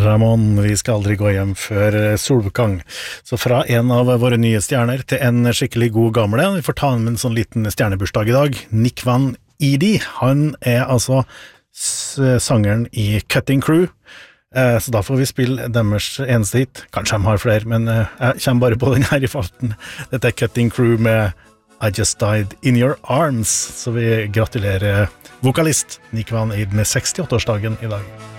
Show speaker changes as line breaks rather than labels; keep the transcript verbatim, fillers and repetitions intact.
Ramón, vi skal aldri gå hjem før solgang. Så fra en av våre nye stjerner til en skikkelig god gamle, vi får ta med en sånn liten stjernebursdag i dag. Nick Van Edie, han er altså sangeren i Cutting Crew, så da får vi spille deres eneste hit. Kanskje de har flere, men jeg kommer bare på den her i farten. Dette er Cutting Crew med I Just Died in Your Arms, så vi gratulerer vokalist Nick Van Edie med sekstiåtte-årsdagen i dag.